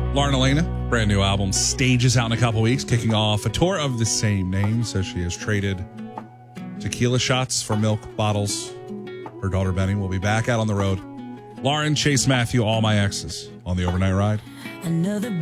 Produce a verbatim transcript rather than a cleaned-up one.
Lauren Elena, brand new album, Stages, out in a couple weeks, kicking off a tour of the same name. Says she has traded tequila shots for milk bottles. Her daughter Benny will be back out on the road. Lauren, Chase Matthew, all my exes on the overnight ride. Another